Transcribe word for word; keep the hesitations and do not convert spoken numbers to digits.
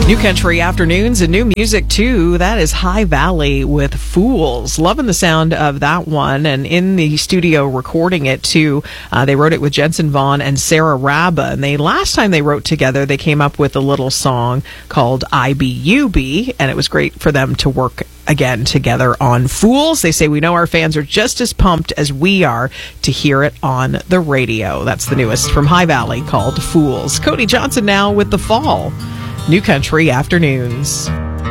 New Country Afternoons and new music, too. That is High Valley with Fools. Loving the sound of that one. And in the studio recording it, too, uh, they wrote it with Jensen Vaughn and Sarah Rabba. And they last time they wrote together, they came up with a little song called I B U B. And it was great for them to work again together on Fools. They say, we know our fans are just as pumped as we are to hear it on the radio. That's the newest from High Valley, called Fools. Cody Johnson now with The Fall. New Country Afternoons.